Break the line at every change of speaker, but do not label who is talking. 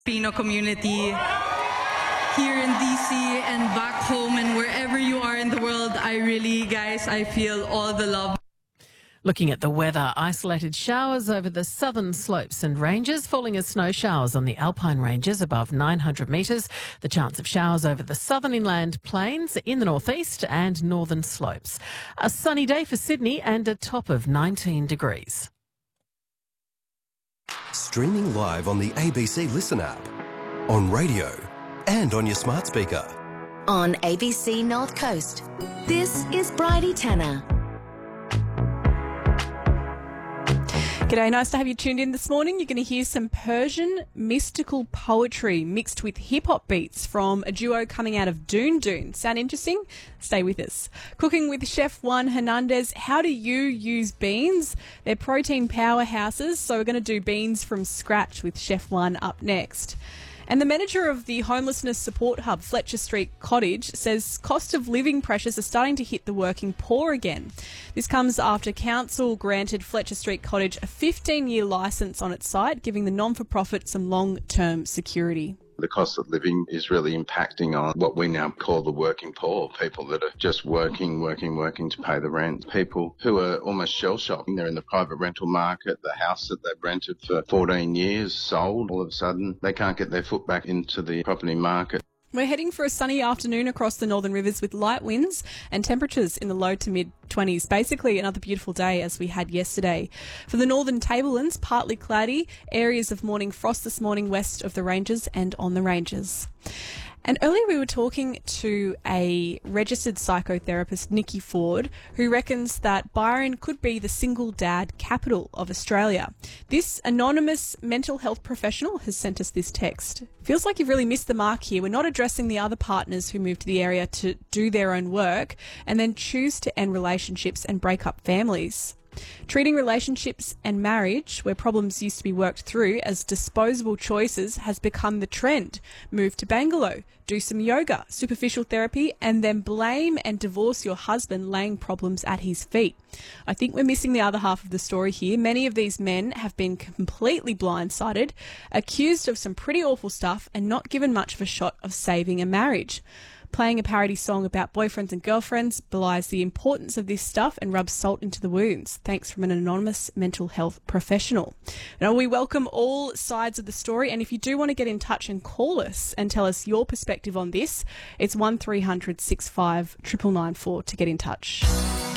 Filipino community here in DC and back home and wherever you are in the world. I feel all the love.
Looking at the weather, isolated showers over the southern slopes and ranges, falling as snow showers on the alpine ranges above 900 metres. The chance of showers over the southern inland plains in the northeast and northern slopes. A sunny day for Sydney and a top of 19 degrees.
Streaming live on the ABC Listen app, on radio and on your smart speaker.
On ABC North Coast, this is Bridie Tanner.
G'day, nice to have you tuned in this morning. You're going to hear some Persian mystical poetry mixed with hip-hop beats from a duo coming out of Doon Doon. Sound interesting? Stay with us. Cooking with Chef Juan Hernandez. How do you use beans? They're protein powerhouses, so we're going to do beans from scratch with Chef Juan up next. And the manager of the homelessness support hub, Fletcher Street Cottage, says cost of living pressures are starting to hit the working poor again. This comes after council granted Fletcher Street Cottage a 15-year licence on its site, giving the non-for-profit some long-term security.
The cost of living is really impacting on what we now call the working poor, people that are just working to pay the rent, people who are almost shell-shocked. They're in the private rental market, the house that they've rented for 14 years sold. All of a sudden, they can't get their foot back into the property market.
We're heading for a sunny afternoon across the northern rivers with light winds and temperatures in the low to mid-20s. Basically another beautiful day as we had yesterday. For the northern tablelands, partly cloudy, areas of morning frost this morning west of the ranges and on the ranges. And earlier we were talking to a registered psychotherapist, Nikki Ford, who reckons that Byron could be the single dad capital of Australia. This anonymous mental health professional has sent us this text. Feels like you've really missed the mark here. We're not addressing the other partners who move to the area to do their own work and then choose to end relationships and break up families. Treating relationships and marriage, where problems used to be worked through, as disposable choices has become the trend. Move to Bangalore, do some yoga, superficial therapy, and then blame and divorce your husband, laying problems at his feet. I think we're missing the other half of the story here. Many of these men have been completely blindsided, accused of some pretty awful stuff, and not given much of a shot of saving a marriage. Playing a parody song about boyfriends and girlfriends belies the importance of this stuff and rubs salt into the wounds. Thanks from an anonymous mental health professional. Now, we welcome all sides of the story, and if you do want to get in touch and call us and tell us your perspective on this, it's 1300 65 999 to get in touch.